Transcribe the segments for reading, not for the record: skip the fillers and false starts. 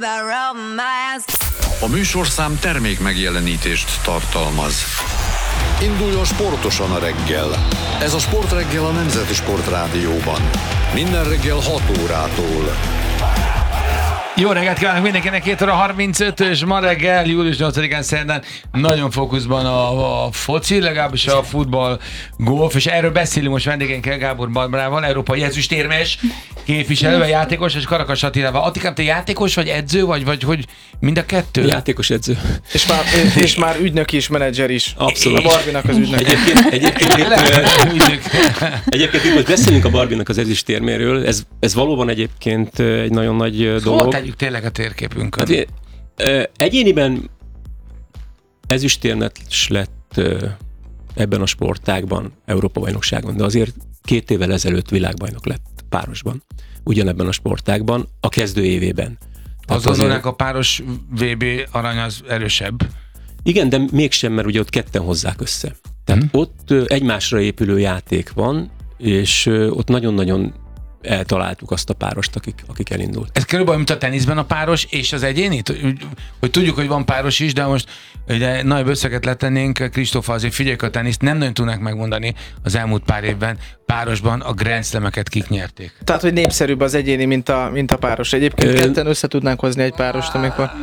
A műsorszám termék megjelenítést tartalmaz. Induljon sportosan a reggel. Ez a Sportreggel a Nemzeti Sportrádióban. Minden reggel 6 órától. Jó reggelt kívánok mindenkinek, 2 óra 35-ös ma reggel, július 8-án szerdán nagyon fókuszban a foci, legalábbis a futball, golf, és erről beszélünk most vendégeinkkel, Gábor Barbarával, európai ezüstérmes képviselővel, játékos, és Karakas Attilával. Attikám, te játékos vagy edző, vagy hogy mind a kettő? Játékos edző. És már ügynök is, menedzser is. Abszolút. A Barbinak az ügynök. Egyébként itt most beszélünk a Barbinak az ezüstérméről, ez valóban egyébként egy nagyon nagy dolog. Hol tegyük tényleg a térképünkön? Hát, egyéniben ezüstérmes lett ebben a sportágban, Európa-bajnokságon, de azért 2 évvel ezelőtt világbajnok lett párosban, ugyanebben a sportágban, a kezdő évében. Az azért... a páros VB arany az erősebb. Igen, de mégsem, mert ugye ott ketten hozzák össze. Tehát ott egymásra épülő játék van, és ott nagyon-nagyon eltaláltuk azt a párost, akik elindult. Ez körülbelül, mint a teniszben a páros és az egyéni? Hogy tudjuk, hogy van páros is, de most ugye nagy összeget letennénk, Kristófa, azért figyeljük a teniszt, nem nagyon tudnak megmondani az elmúlt pár évben párosban a Grand Slameket kik nyerték. Tehát, hogy népszerűbb az egyéni, mint a páros. Egyébként ketten össze tudnánk hozni egy párost, amikor...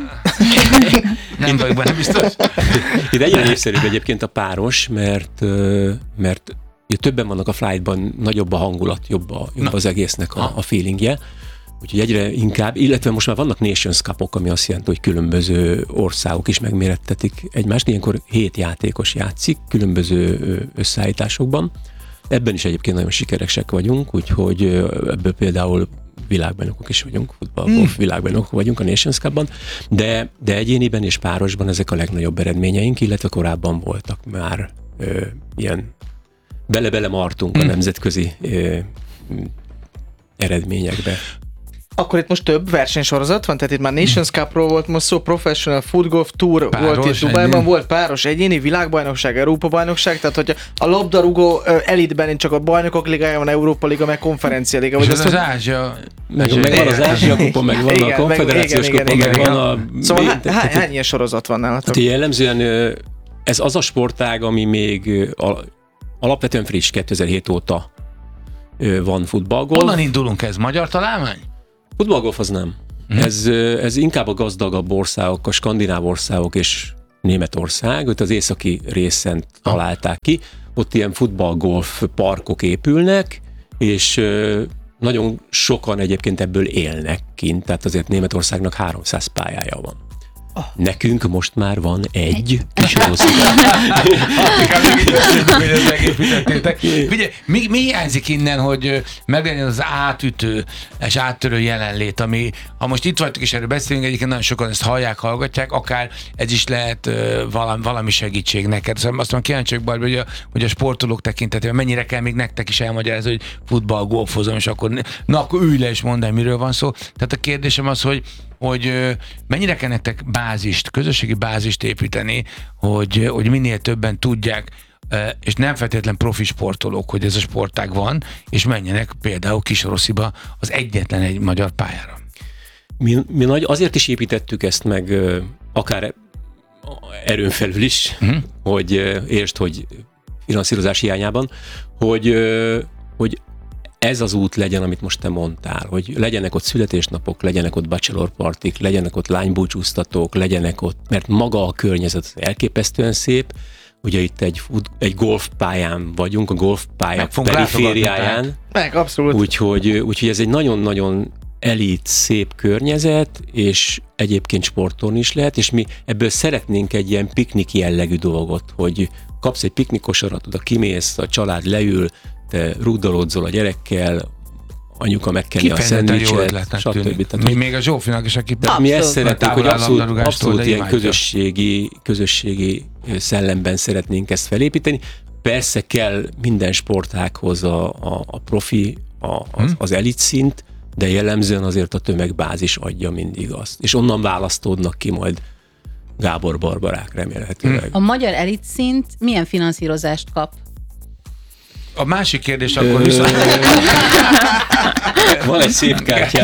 Nem vagyok benne biztos. Itt egyre népszerűbb egyébként a páros, mert többen vannak a flightban, nagyobb a hangulat, jobb az egésznek a feelingje. Úgyhogy egyre inkább, illetve most már vannak Nations Cup-ok, ami azt jelenti, hogy különböző országok is megmérettetik egymást. Ilyenkor 7 játékos játszik különböző összeállításokban. Ebben is egyébként nagyon sikeresek vagyunk, úgyhogy ebből például világbajnokok is vagyunk, futballgolf világbajnokok vagyunk a Nations Cup-ban, de egyéniben és párosban ezek a legnagyobb eredményeink, illetve korábban voltak már ilyen bele-bele martunk a nemzetközi eredményekbe. Akkor itt most több versenysorozat van, tehát itt már Nations Cupról volt most szó, Professional Foot Golf Tour páros, volt itt Dubajban, volt páros egyéni, világbajnokság, Európa-bajnokság, tehát hogy a labdarúgó elitben csak a bajnokok ligája van, Európa Liga, meg konferencia liga. És az Ázsia... Meg van az Ázsia kupa, meg van a konfederációs kupa, meg van a... Szóval hány ilyen sorozat van nálatok? Hát jellemzően ez az a sportág, ami még alapvetően friss, 2007 óta van futballgolf. Honnan indulunk, ez magyar találmány? Futballgolf az nem. Ez inkább a gazdagabb országok, a skandináv országok és Németország, ott az északi részen találták ki. Ott ilyen futballgolf parkok épülnek, és nagyon sokan egyébként ebből élnek kint, tehát azért Németországnak 300 pályája van. Nekünk most már van egy kis Ugye, mi hiányzik innen, hogy meglegyen az átütő és áttörő jelenlét, ami, ha most itt vagytok és erről beszélünk, egyébként nagyon sokan ezt hallják, akár ez is lehet valami segítség neked. Szóval azt mondom, kíváncsi vagyok, Barbi, hogy a sportolók tekintetében mennyire kell még nektek is elmagyarázni, hogy futball, golfozom, és akkor ülj le és mondd el, miről van szó. Tehát a kérdésem az, hogy mennyire kell nektek bázist, közösségi bázist építeni, hogy minél többen tudják, és nem feltétlen profi sportolók, hogy ez a sportág van, és menjenek például Kisorossziba az egyetlen egy magyar pályára. Mi azért is építettük ezt meg, akár erőn felül is, hogy értsd, hogy finanszírozás hiányában, hogy ez az út legyen, amit most te mondtál, hogy legyenek ott születésnapok, legyenek ott bachelor partik, legyenek ott lánybúcsúztatók, legyenek ott, mert maga a környezet elképesztően szép. Ugye itt egy golfpályán vagyunk, a golfpálya perifériáján. Meg, abszolút. Úgyhogy ez egy nagyon-nagyon elit, szép környezet, és egyébként sportolni is lehet, és mi ebből szeretnénk egy ilyen piknik jellegű dolgot, hogy kapsz egy piknikosarat, oda kimész, a család leül, te rugdalódzol a gyerekkel, anyuka megkenni a szendvicset, stb. Még a Zsófinak is, aki... Mi ezt szeretnénk, hogy abszolút ilyen közösségi szellemben szeretnénk ezt felépíteni. Persze kell minden sportághoz a profi, az elit szint, de jellemzően azért a tömegbázis adja mindig azt. És onnan választódnak ki majd Gábor Barbarák remélhetőleg. A magyar elit szint milyen finanszírozást kap? a másik kérdés akkor viszont... Van egy szép kártya.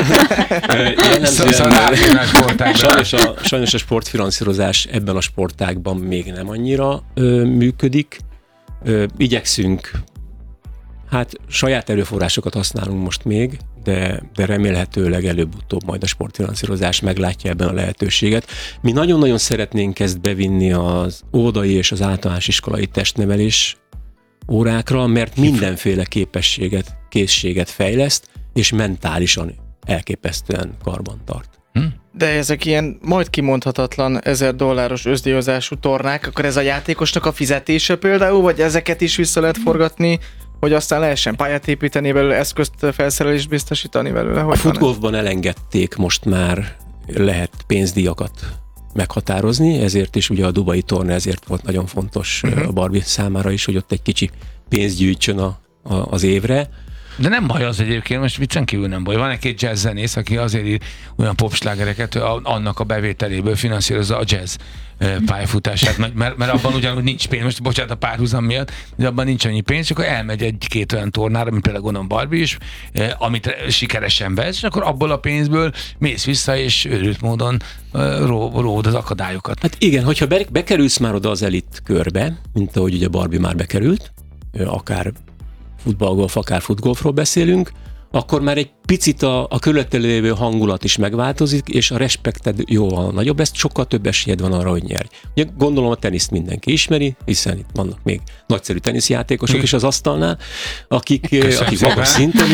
Sajnos a sportfinanszírozás ebben a sportágban még nem annyira működik. Igyekszünk, hát saját erőforrásokat használunk most még, de remélhetőleg előbb-utóbb majd a sportfinanszírozás meglátja ebben a lehetőséget. Mi nagyon-nagyon szeretnénk ezt bevinni az óvodai és az általános iskolai testnevelés órákra, mert mindenféle képességet, készséget fejleszt, és mentálisan elképesztően karban tart. De ezek ilyen majd kimondhatatlan $1000 özdíjazású tornák, akkor ez a játékosnak a fizetése például, vagy ezeket is vissza lehet forgatni, hogy aztán lehessen pályát építeni belőle, eszközt, felszerelést biztosítani belőle? A futgolfban elengedték, most már lehet pénzdíjakat meghatározni, ezért is ugye a dubai torna ezért volt nagyon fontos a Barbie számára is, hogy ott egy kicsi pénzt gyűjtsön az évre. De nem baj az egyébként, most viccen kívül nem baj. Van egy-két jazz zenész, aki azért ír olyan popslágereket, hogy annak a bevételéből finanszírozza a jazz pályafutását, mert abban ugyanúgy nincs pénz, most bocsánat a párhuzam miatt, de abban nincs annyi pénz, csak akkor elmegy egy-két olyan tornára, mint például gondolom Barbie is, amit sikeresen vesz, és akkor abból a pénzből mész vissza, és őrült módon ród az akadályokat. Hát igen, hogyha bekerülsz már oda az elit körbe, mint ahogy ugye Barbie már bekerült, akár futballgolf, akár futgolfról beszélünk, akkor már egy picit a körülötte lévő hangulat is megváltozik, és a respekted jóval nagyobb, ezt sokkal több esélyed van arra, hogy nyerj. Ugye gondolom a teniszt mindenki ismeri, hiszen itt vannak még nagyszerű teniszjátékosok is az asztalnál, akik magas szinten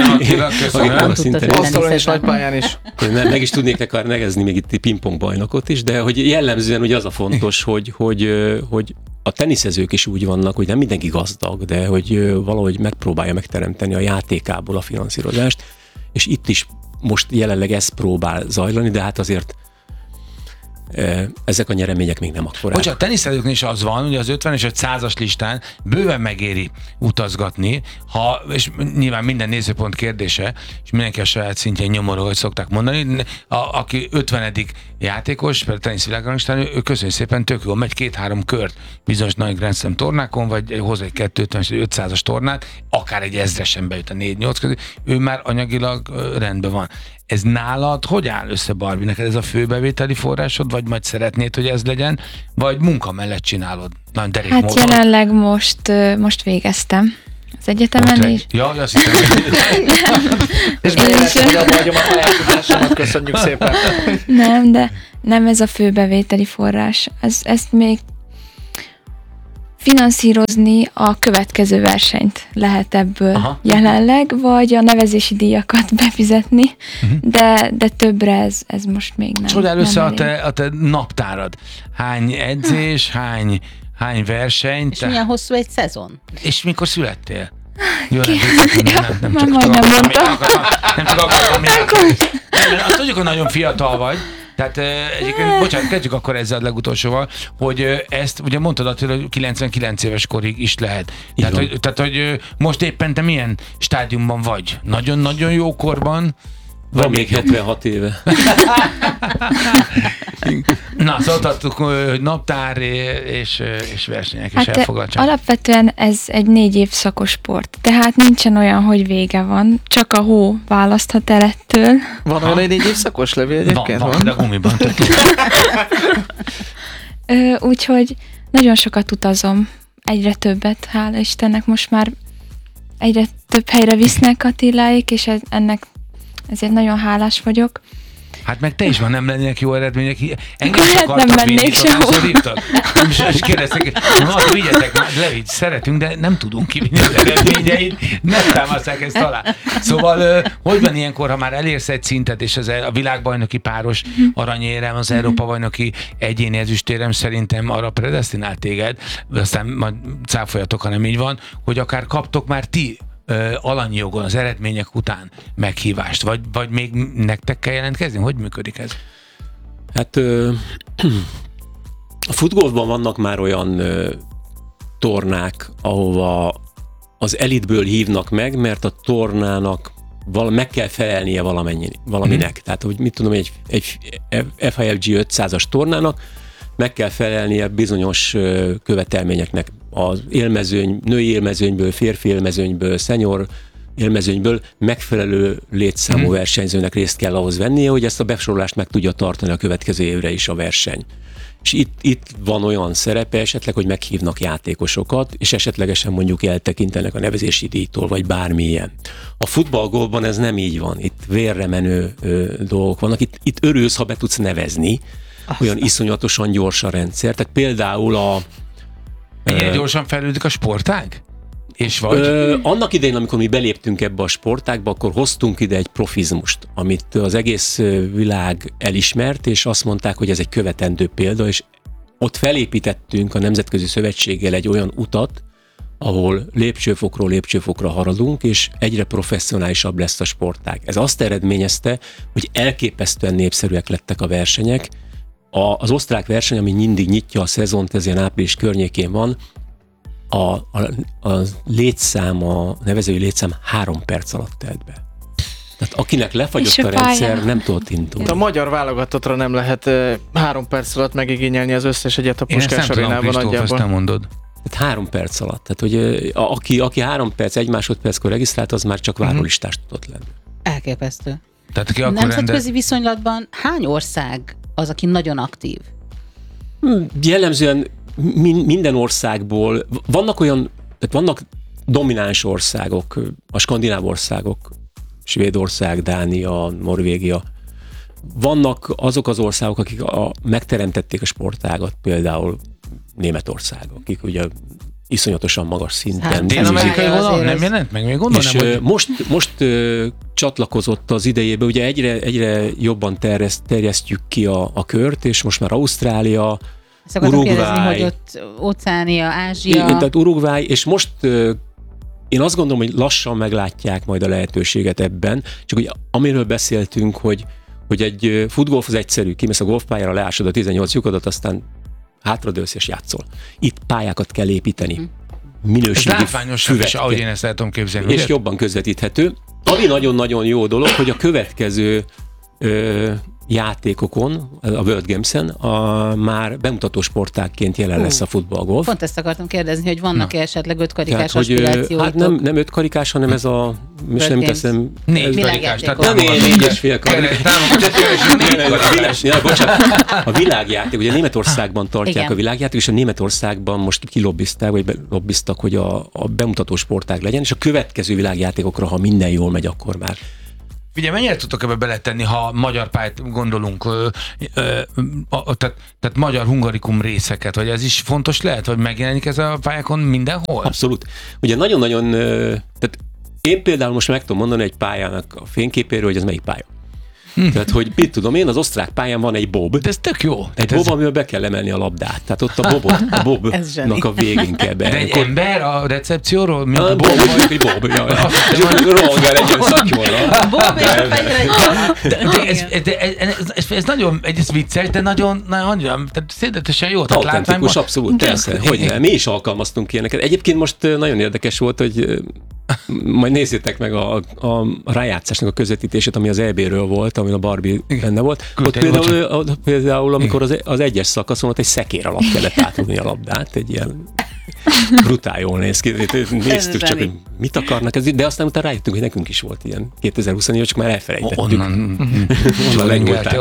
asztalon és nagypályán is. Meg is tudnék akár nevezni még itt pingpong bajnokot is, de hogy jellemzően ugye az a fontos, hogy a teniszezők is úgy vannak, hogy nem mindenki gazdag, de hogy valahogy megpróbálja megteremteni a játékából a finanszírozást, és itt is most jelenleg ez próbál zajlani, de hát azért ezek a nyeremények még nem akkorák. Bocsánat, a teniszezőknél is az van, hogy az 50 és 500-as listán bőven megéri utazgatni, és nyilván minden nézőpont kérdése, és mindenki a saját szintjén nyomorul, hogy szokták mondani, aki 50. játékos, például a teniszviláglistán, ő köszönjük szépen, tök jól megy 2-3 kört bizonyos nagy Grand Slam tornákon, vagy hoz egy 250-es, 500-as tornát, akár egy 1000-esen bejut a 4-8 közé, ő már anyagilag rendben van. Ez nálad hogy áll össze, Barbie? Neked ez a főbevételi forrásod, vagy majd szeretnéd, hogy ez legyen, vagy munka mellett csinálod? Nagyon derék hát módon. Jelenleg most végeztem az egyetemen is. Ja, azt hittem. És bejelenteni, hogy abba hagyom a pályafutásomat, köszönjük szépen. Nem, de nem ez a főbevételi forrás. Ezt még finanszírozni a következő versenyt lehet ebből jelenleg, vagy a nevezési díjakat befizetni, de többre ez most még nem. És hogy áll össze a te naptárad? Hány edzés, hány verseny? És milyen hosszú egy szezon? És mikor születtél? Jó, nem majdnem mondtam. Nem csak akartam. Azt tudjuk, hogy nagyon fiatal vagy. Tehát egyébként, bocsánat, kezdjük akkor ezzel a legutolsóval, hogy ezt ugye mondtad Attila, hogy 99 éves korig is lehet. Tehát, hogy most éppen te milyen stádiumban vagy? Nagyon-nagyon jó korban? Van még 76 éve. Na, szóltattuk, hogy naptár és versenyek is elfoglaltság. Alapvetően ez egy 4 évszakos sport, tehát nincsen olyan, hogy vége van, csak a hó választhat el ettől. Van olyan egy 4 évszakos levél egyébként? Van, de gumiban tök. Úgyhogy nagyon sokat utazom, egyre többet, hála Istennek, most már egyre több helyre visznek Attiláék, és ezért nagyon hálás vagyok. Hát meg te is van, nem lennének jó eredmények. Engem is nem mennék sehol. És kérdeztek, hogy vigyetek már, Levics, szeretünk, de nem tudunk kivinni az eredményeit, nem támaszták ezt alá. Szóval, hogy van ilyenkor, ha már elérsz egy szintet, és a világbajnoki páros aranyérem, az Európa-bajnoki egyéni ezüstérem szerintem arra predesztinált téged, aztán majd cáfoljatok, ha nem így van, hogy akár kaptok már ti alanyi jogon az eredmények után meghívást, vagy még nektek kell jelentkezni? Hogy működik ez? Hát a futgolfban vannak már olyan tornák, ahova az elitből hívnak meg, mert a tornának meg kell felelnie valaminek. Tehát, hogy mit tudom, egy FIFG 500-as tornának meg kell felelnie bizonyos követelményeknek, az élmezőny, női élmezőnyből, férfi élmezőnyből, senior élmezőnyből megfelelő létszámú versenyzőnek részt kell ahhoz vennie, hogy ezt a besorolást meg tudja tartani a következő évre is a verseny. És itt van olyan szerepe esetleg, hogy meghívnak játékosokat, és esetlegesen mondjuk eltekintenek a nevezési díjtól, vagy bármilyen. A futballgólban ez nem így van. Itt vérre menő dolgok vannak. Itt örülsz, ha be tudsz nevezni. Olyan iszonyatosan gyors a rendszer. Tehát például Milyen gyorsan fejlődik a sportág? És vagy? Annak idején, amikor mi beléptünk ebbe a sportágba, akkor hoztunk ide egy profizmust, amit az egész világ elismert, és azt mondták, hogy ez egy követendő példa, és ott felépítettünk a Nemzetközi Szövetséggel egy olyan utat, ahol lépcsőfokról lépcsőfokra haladunk, és egyre professzionálisabb lesz a sportág. Ez azt eredményezte, hogy elképesztően népszerűek lettek a versenyek. Az osztrák verseny, ami mindig nyitja a szezont, ez ilyen április környékén van, a létszám, a nevezői létszám 3 perc alatt telt be. Tehát akinek lefagyott a rendszer, nem tudott indulni. A magyar válogatottra nem lehet 3 perc alatt megigényelni az összes egyet a Puskás arénában nagyjából. Azt nem mondod. Tehát 3 perc alatt. Tehát, hogy aki 3 perc, 1 másodperckor regisztrált, az már csak várólistás tudott lenni. Elképesztő. Tehát ki akkor Nemzetközi viszonylatban hány ország az, aki nagyon aktív? Jellemzően minden országból vannak domináns országok, a skandináv országok, Svédország, Dánia, Norvégia. Vannak azok az országok, akik megteremtették a sportágat, például Németország, akik ugye iszonyatosan magas szinten. Dél-amerikai vonal nem jelent meg? Még gondolom, és hogy... most csatlakozott az idejébe, ugye egyre jobban terjesztjük ki a kört, és most már Ausztrália, Uruguay, hogy ott Óceánia, Ázsia. Tehát Uruguay, és most én azt gondolom, hogy lassan meglátják majd a lehetőséget ebben, csak ugye amiről beszéltünk, hogy egy futgolf az egyszerű, kimész a golfpályára, leásod a 18 lyukadat, aztán hátradőlsz és játszol. Itt pályákat kell építeni. Minőségi ez látványosabb is, ahogy én ezt el tudom képzelni. És jobban közvetíthető. Ami nagyon-nagyon jó dolog, hogy a következő játékokon, a World Games-en már bemutató sportágként jelen lesz a futballgolf. Pont ezt akartam kérdezni, hogy vannak-e esetleg 5 karikás aspirációitok? Hát nem 5 karikás, hanem ez a... Most nem teszem... 4 karikás. Nem 4,5 karikás. Bocsánat, a világjáték, ugye Németországban tartják a világjáték, és a Németországban most kilobbizták, vagy lobbiztak, hogy a bemutató sportág legyen, és a következő világjátékokra, ha minden jól megy, akkor már. Ugye mennyire tudtok ebbe beletenni, ha magyar pályát gondolunk, tehát magyar hungarikum részeket, hogy ez is fontos lehet, hogy megjelenik ez a pályákon mindenhol? Abszolút. Ugye nagyon-nagyon, tehát én például most meg tudom mondani egy pályának a fényképéről, hogy ez melyik pálya. Tehát, hogy mit tudom én, az osztrák pályán van egy bob. De ez tök jó. Egy bob, amivel be kell emelni a labdát. Tehát ott a bobnak a végén kell be. De egy ember a recepcióról? Mint a bob, vagy egy bob. Rohangál egy szatyorra. Bob és a fejre ez nagyon, ez vicces, de nagyon szédetesen jó. Autentikus, abszolút, persze. Hogyne, mi is alkalmaztunk ilyeneket. Egyébként most nagyon érdekes volt, hogy majd nézzétek meg a rájátszásnak a közvetítését, ami az EB-ről volt, amin a Barbie benne volt. Ott például amikor az egyes szakaszon ott egy szekér alatt kellett átudni a labdát, egy ilyen brutál jól néz ki. Néztük csak, hogy mit akarnak, de aztán utána rájöttünk, hogy nekünk is volt ilyen 2024, csak már elfelejtettük. Onnan lenyúlták.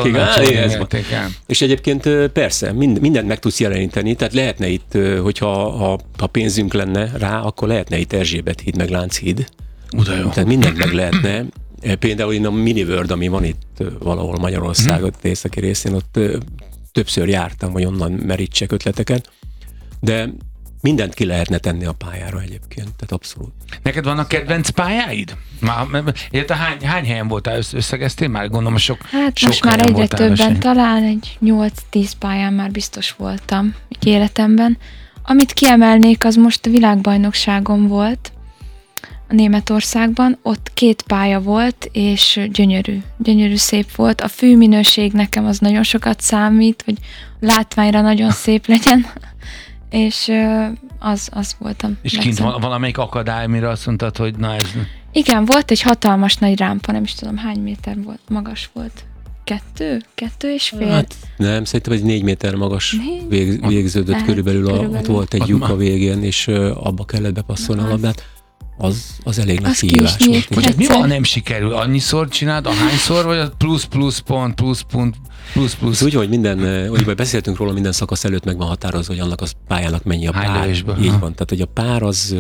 És egyébként persze, mindent meg tudsz jeleníteni, tehát lehetne itt, hogyha pénzünk lenne rá, akkor lehetne itt Erzsébet híd, meg Lánchíd. Tehát mindent meg lehetne. Például én a Miniworld, ami van itt valahol Magyarországon északi részén, ott többször jártam, hogy onnan merítsek ötleteket, de mindent ki lehetne tenni a pályára egyébként, tehát abszolút. Neked vannak kedvenc pályáid? Hány helyen voltál, összegeztél már? Gondolom, sok most már egyre többen, talán egy 8-10 pályán már biztos voltam egy életemben. Amit kiemelnék, az most a világbajnokságon volt, a Németországban, ott 2 pálya volt, és gyönyörű szép volt. A fűminőség nekem az nagyon sokat számít, hogy látványra nagyon szép legyen, és az voltam. És kint van valamelyik akadály, mire azt mondtad, hogy na ez... Igen, volt egy hatalmas nagy rámpa, nem is tudom hány méter volt, magas volt. 2,5? Hát Nem, szerintem egy 4 méter magas végződött Lehet, körülbelül. körülbelül. Ott volt egy lyuk a végén, és abba kellett bepasszolni a labdát. Az elég nagy Az ki is kihívás volt. nyílt. Vagy hát mi Egyszer. van, nem sikerül? Annyiszor csináld, ahányszor, vagy a plusz pont, plusz. Ez úgy, hogy hogy beszéltünk róla, minden szakasz előtt meg van határozva, hogy annak a pályának mennyi a Hány pár. lövésből? Így Aha. van. Tehát, hogy a pár az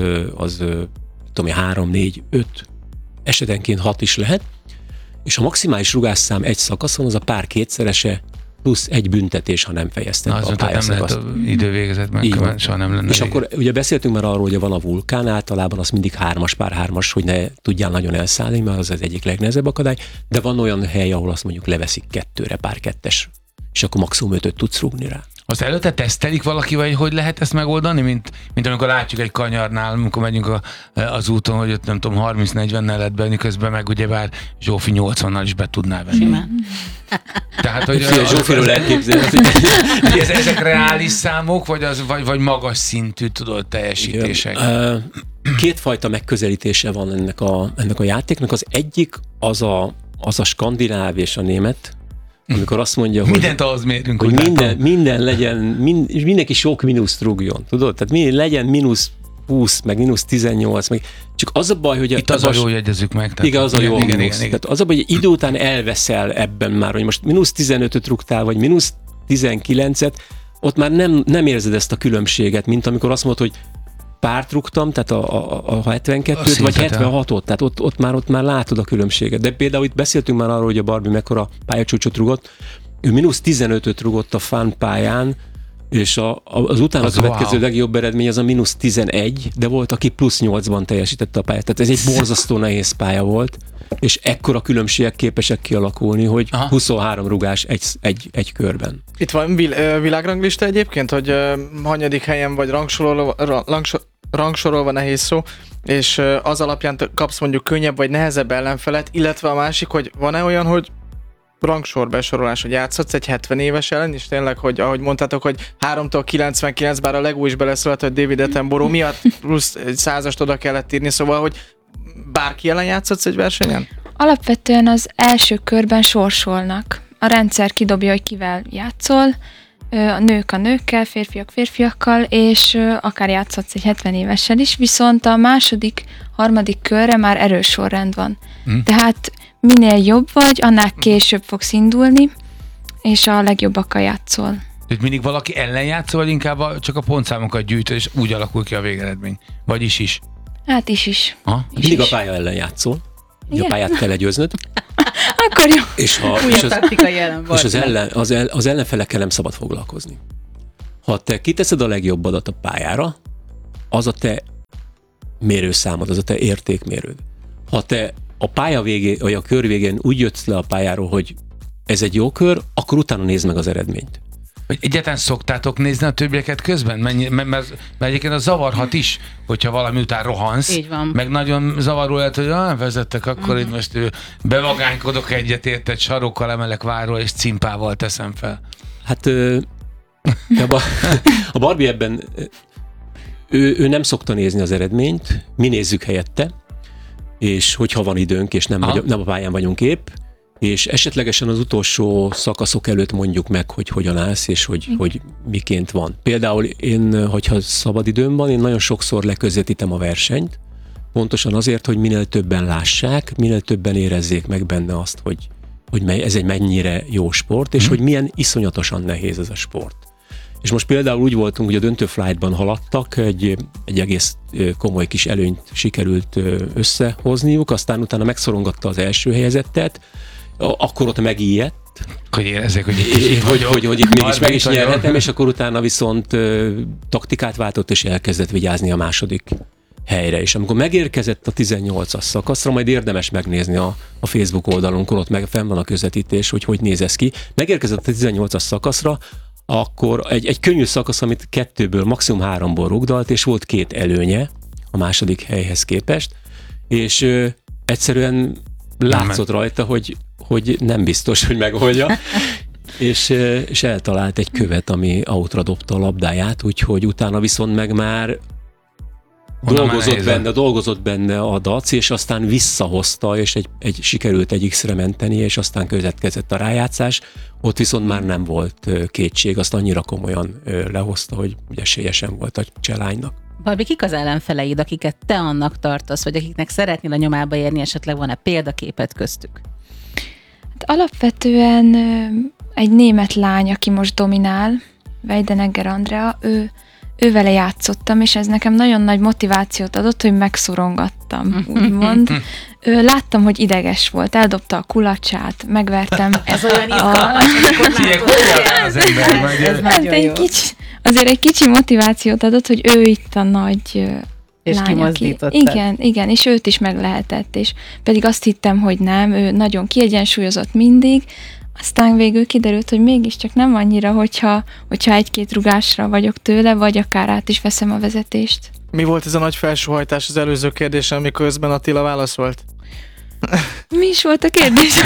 3, 4, 5, esetenként 6 is lehet, és a maximális rugásszám egy szakaszon az a pár kétszerese, plusz egy büntetés, ha nem fejezted Na, be az a nem lehet pályaszakaszt. idővégezet Így van. meg, soha nem lenne. És vége. akkor ugye beszéltünk már arról, hogy van a vulkán, általában az mindig 3-as, pár 3-as, hogy ne tudjál nagyon elszállni, mert az egyik legnehezebb akadály, de van olyan hely, ahol azt mondjuk leveszik 2-re, pár 2-es, és akkor maximum 5-öt tudsz rúgni rá. Azt előtte tesztelik valaki, vagy hogy lehet ezt megoldani, mint amikor látjuk egy kanyarnál, amikor megyünk az úton, hogy ott nem tudom, 30-40-nel lehet benni, közben meg ugyebár Zsófi 80-nal is be tudná venni. Simán. Tehát, hogy Zsófiról elképzelni. ezek reális számok, vagy magas szintű, tudod, teljesítések? Kétfajta megközelítése van ennek a játéknak. Az egyik az a skandináv és a német, amikor azt mondja, hogy Mindent ahhoz mérünk, hogy minden legyen, mindenki sok mínuszt rúgjon, tudod? Tehát legyen mínusz 20, meg mínusz 18, meg csak az a baj, hogy... Itt az a jó, hogy egyezzük meg. Tehát igen, az a jó. Igen. Tehát az a baj, hogy idő után elveszel ebben már, hogy most mínusz 15-öt rúgtál, vagy mínusz 19-et, ott már nem érzed ezt a különbséget, mint amikor azt mondod, hogy párt rúgtam, tehát a 72-t, vagy 76-ot, tehát ott már látod a különbséget. De például itt beszéltünk már arról, hogy a Barbie mekkora pályacsúcsot rúgott, ő mínusz 15-öt rúgott a fun pályán, és az utána következő legjobb eredmény az a mínusz 11, de volt, aki plusz 8-ban teljesítette a pályát. Tehát ez egy borzasztó nehéz pálya volt, és ekkora különbségek képesek kialakulni, hogy 23 rugás egy körben. Itt van világranglista egyébként, hogy hanyadik helyen vagy rangsorolva nehéz szó, és az alapján kapsz mondjuk könnyebb vagy nehezebb ellenfelet, illetve a másik, hogy van-e olyan, hogy rangsorbesorolás, hogy játszhatsz egy 70 éves ellen, és tényleg, hogy ahogy mondtátok, hogy 3-tól 99, bár a Lego is beleszólt, hogy David Attenborough miatt plusz egy 100-ast oda kellett írni, szóval, hogy bárki ellen játszhatsz egy versenyen? Alapvetően az első körben sorsolnak. A rendszer kidobja, hogy kivel játszol, a nők a nőkkel, férfiak férfiakkal, és akár játszhatsz egy 70 évessel is, viszont a második, harmadik körre már erős sorrend van. Tehát minél jobb vagy, annál később fogsz indulni, és a legjobbakkal játszol. Tehát mindig valaki ellen játszol, vagy inkább csak a pontszámokat gyűjtöd, és úgy alakul ki a végeredmény? Vagy is? Hát is. Mindig a pálya ellen játszol, így a pályát kell legyőznöd. Akkor jó. És az ellenfelekkel nem szabad foglalkozni. Ha te kiteszed a legjobbadat a pályára, az a te mérőszámod, az a te értékmérőd. Ha te a pálya végén, vagy a kör végén úgy jössz le a pályáról, hogy ez egy jó kör, akkor utána nézd meg az eredményt. Vagy egyáltalán szoktátok nézni a többieket közben? Mert egyébként az zavarhat is, hogyha valami után rohansz. Így van. Meg nagyon zavaró lehet, hogy vezettek, akkor itt most bevagánykodok egyet, érted, sarokkal emelek várról, és cimpával teszem fel. Hát a Barbie ebben ő nem szokta nézni az eredményt, mi nézzük helyette, és hogyha van időnk, és nem a pályán vagyunk épp, és esetlegesen az utolsó szakaszok előtt mondjuk meg, hogy hogyan állsz, és hogy miként van. Például én, hogyha szabad időm van, én nagyon sokszor leközvetítem a versenyt, pontosan azért, hogy minél többen lássák, minél többen érezzék meg benne azt, hogy ez egy mennyire jó sport, és hogy milyen iszonyatosan nehéz ez a sport. És most például úgy voltunk, hogy a döntő flightban haladtak, egy egész komoly kis előnyt sikerült összehozniuk, aztán utána megszorongatta az első helyezettet, akkor ott megijedt, hogy érezzék, hogy itt mégis meg is nyerhetem, és akkor utána viszont taktikát váltott, és elkezdett vigyázni a második helyre. És amikor megérkezett a 18-as szakaszra, majd érdemes megnézni a Facebook oldalunkon, ott meg fenn van a közvetítés, hogy néz ez ki. Megérkezett a 18-as szakaszra, akkor egy könnyű szakasz, amit 2-ből, maximum 3-ból rugdalt, és volt 2 előnye a második helyhez képest, és egyszerűen látszott rajta, hogy nem biztos, hogy megoldja, és eltalált egy követ, ami outra dobta a labdáját, úgyhogy utána viszont meg már dolgozott benne a Daci, és aztán visszahozta, és sikerült egy X-re menteni, és aztán következett a rájátszás. Ott viszont már nem volt kétség, azt annyira komolyan lehozta, hogy ugye esélye sem volt a cselánynak. Barbi, kik az ellenfeleid, akiket te annak tartasz, vagy akiknek szeretnél a nyomába érni, esetleg van-e példaképet köztük? Hát alapvetően egy német lány, aki most dominál, Weidenegger Andrea, ővele játszottam, és ez nekem nagyon nagy motivációt adott, hogy megszorongattam, úgymond. Láttam, hogy ideges volt, eldobta a kulacsát, megvertem. Ez olyan izgalmas, az ember. Azért egy kicsi motivációt adott, hogy ő itt a nagy és lány, kimozdítottad. Igen, és őt is meg lehetett, és pedig azt hittem, hogy nem, ő nagyon kiegyensúlyozott mindig, aztán végül kiderült, hogy mégiscsak nem annyira, hogyha egy-két rugásra vagyok tőle, vagy akár át is veszem a vezetést. Mi volt ez a nagy felsóhajtás az előző kérdésen, amikor közben Attila válaszolt? Mi is volt a kérdés?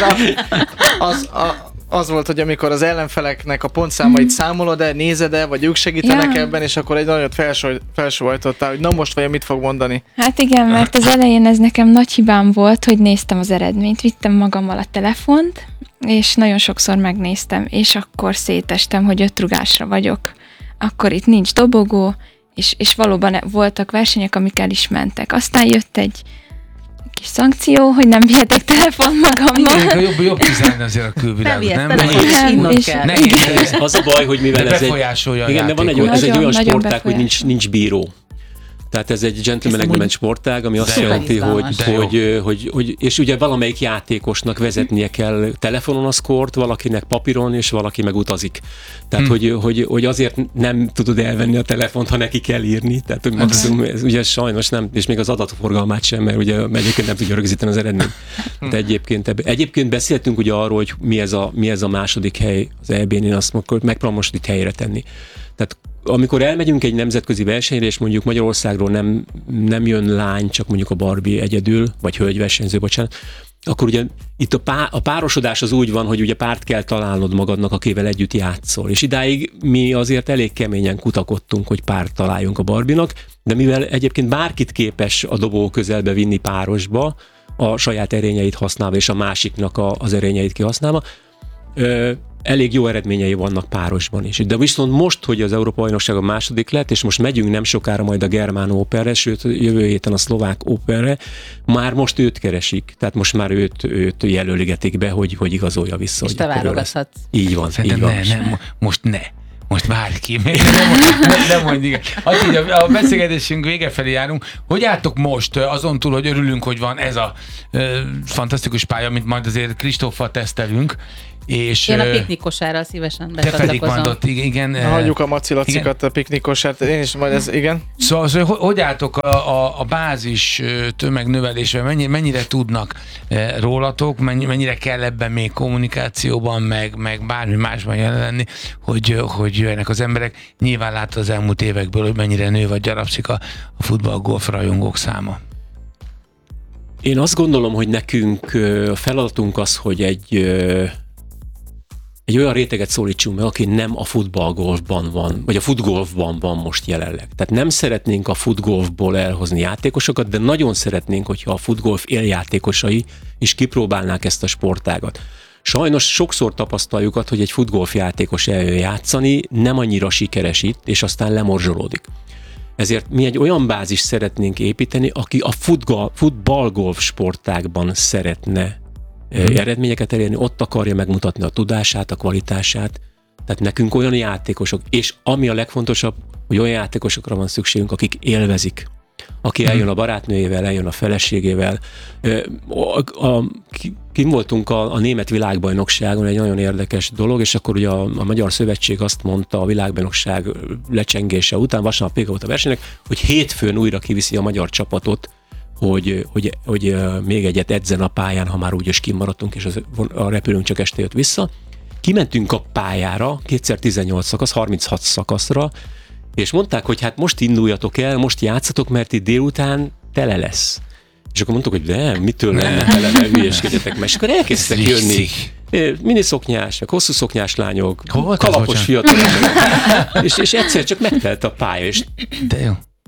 Az volt, hogy amikor az ellenfeleknek a pontszámait számolod-e, nézed-e, vagy ők segítenek ebben, és akkor egy nagyot felsóhajtottál, hogy na most vajon mit fog mondani? Hát igen, mert az elején ez nekem nagy hibám volt, hogy néztem az eredményt, vittem magammal a telefont, és nagyon sokszor megnéztem, és akkor szétestem, hogy 5 rugásra vagyok. Akkor itt nincs dobogó, és valóban voltak versenyek, amik el is mentek. Aztán jött egy kis szankció, hogy nem vihetek telefon magammal. Jobb üzenni azért a külvilágot, nem? Nehéz. Az a baj, hogy mivel ez egy olyan sportág, hogy nincs bíró. Tehát ez egy gentleman agreement sportág, ami azt jelenti, hogy és ugye valamelyik játékosnak vezetnie kell telefonon a szkort, valakinek papíron, és valaki meg utazik. Tehát, hogy azért nem tudod elvenni a telefont, ha neki kell írni. Tehát, hogy maximum, ez ugye sajnos nem, és még az adatforgalmát sem, mert ugye egyébként nem tudja rögzíteni az eredményt. De egyébként beszéltünk ugye arról, hogy mi ez a második hely az EB-n, én azt megpróbálom második helyre tenni. Tehát amikor elmegyünk egy nemzetközi versenyre, és mondjuk Magyarországról nem jön lány, csak mondjuk a Barbie egyedül, vagy hölgyversenyző, bocsánat, akkor ugye itt a párosodás az úgy van, hogy ugye párt kell találnod magadnak, akivel együtt játszol. És idáig mi azért elég keményen kutakodtunk, hogy párt találjunk a Barbie-nak, de mivel egyébként bárkit képes a dobó közelbe vinni párosba, a saját erényeit használva, és a másiknak az erényeit kihasználva, elég jó eredményei vannak párosban is. De viszont most, hogy az Európa-bajnokság a második lett, és most megyünk nem sokára majd a Germán Operre, sőt jövő héten a Szlovák Operre, már most őt keresik. Tehát most már őt jelöligetik be, hogy igazolja vissza. És te válogathatsz. Így van. Most várj ki, nem mondj, igen. A beszélgetésünk vége felé járunk. Hogy álltok most, azon túl, hogy örülünk, hogy van ez a fantasztikus pálya, amit majd azért Kristóffal tesztelünk, és én a piknikosárral szívesen becsatlakozom. Igen. Hagyjuk a macilacikat, a piknikosát, én is majd ez, igen. Szóval hogy álltok a bázis tömegnövelésben, mennyire tudnak rólatok, mennyire kell ebben még kommunikációban, meg bármi másban jelen lenni, hogy jöjjenek az emberek. Nyilván látod az elmúlt évekből, hogy mennyire nő vagy gyarapszik a futball-golf rajongók száma. Én azt gondolom, hogy nekünk a feladatunk az, hogy egy olyan réteget szólítsunk meg, aki nem a futballgolfban van, vagy a futgolfban van most jelenleg. Tehát nem szeretnénk a futgolfból elhozni játékosokat, de nagyon szeretnénk, hogyha a futgolf éljátékosai is kipróbálnák ezt a sportágat. Sajnos sokszor tapasztaljuk, hogy egy futgolf játékos eljön játszani, nem annyira sikeres itt, és aztán lemorzsolódik. Ezért mi egy olyan bázis szeretnénk építeni, aki a futballgolf sportágban szeretne eredményeket elérni, ott akarja megmutatni a tudását, a kvalitását. Tehát nekünk olyan játékosok, és ami a legfontosabb, hogy olyan játékosokra van szükségünk, akik élvezik. Aki eljön a barátnőjével, eljön a feleségével. Kim voltunk a német világbajnokságon, egy nagyon érdekes dolog, és akkor ugye a Magyar Szövetség azt mondta a világbajnokság lecsengése után, vasárnap vége volt a versenynek, hogy hétfőn újra kiviszi a magyar csapatot, hogy még egyet edzen a pályán, ha már úgyis kimaradtunk, és a repülőnk csak este jött vissza. Kimentünk a pályára, 18 szakasz, 36 szakaszra, és mondták, hogy hát most induljatok el, most játszatok, mert itt délután tele lesz. És akkor mondtuk, hogy de, mitől lenne tele, ne hülyeskedjetek meg. És akkor elkezdtek jönni miniszoknyás, meg hosszú szoknyás lányok, kalapos fiatalok. és egyszer csak megtelt a pálya. És de jó.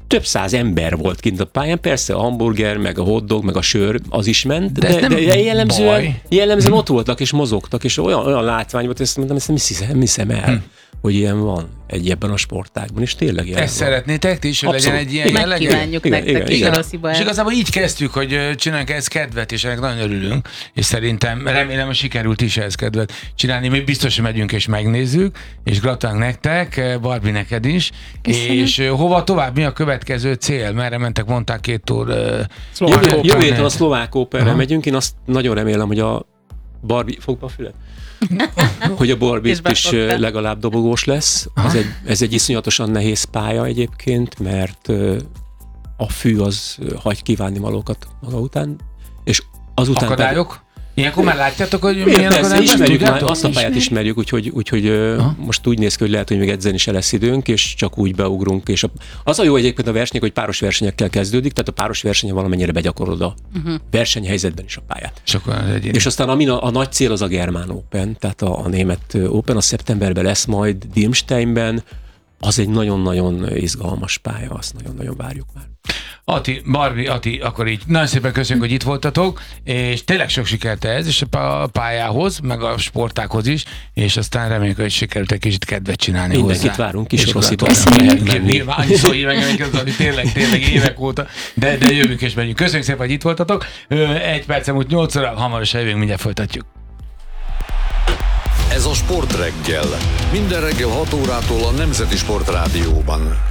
több száz ember volt kint a pályán, persze a hamburger, meg a hotdog, meg a sör, az is ment, de jellemzően ott voltak és mozogtak, és olyan látvány volt, ezt mondtam, ezt nem hiszem el, hogy ilyen van ebben a sportágban, és tényleg ilyen ezt van. szeretnétek ti is, hogy legyen egy ilyen jellege? Megkívánjuk nektek is, Rossziba. És igazából így kezdtük, hogy csináljunk ezt kedvet, és ennek nagyon örülünk, és szerintem remélem, hogy sikerült is ezt kedvet csinálni. Mi biztos, hogy megyünk és megnézzük, és gratulálunk nektek, Barbie, neked is. Köszönöm. És hova tovább, mi a következő cél? Merre mentek, mondták 2 túr. Jövő héten a Szlovák Operre megyünk, én azt nagyon remélem, hogy a Barbie, fogd be a fület? Hogy a Barbie is legalább dobogós lesz. Ez egy iszonyatosan nehéz pálya egyébként, mert a fű az hagy kívánni valókat maga után, és azután akadályok? Ilyenkor már látjátok, hogy milyen akadályok? Ismerjük már, tudjátok? azt a pályát ismerjük, úgyhogy most úgy néz ki, hogy lehet, hogy még edzeni se lesz időnk, és csak úgy beugrunk. És az a jó egyébként a versenyek, hogy páros versenyekkel kezdődik, tehát a páros versenyen valamennyire begyakorolod a versenyhelyzetben is a pályát. És aztán a nagy cél az a German Open, tehát a német Open, a szeptemberben lesz majd Dirmsteinben, az egy nagyon-nagyon izgalmas pálya, azt nagyon-nagyon várjuk már. Ati, akkor így nagyon szépen köszönjük, hogy itt voltatok, és tényleg sok sikert ehhez, és a pályához, meg a sportákhoz is, és aztán reméljük, hogy sikerült egy kicsit kedvet csinálni Mindenkit hozzá. várunk, kis Rossziba. Nyilván, annyiszor hív engem, tényleg évek óta, de jövünk és megyünk. Köszönjük szépen, hogy itt voltatok. 1 percem múlt 8 óra, hamarosan jövünk, mindjárt folytatjuk. Ez a Sportreggel. Minden reggel 6 órától a Nemzeti Sportrádióban.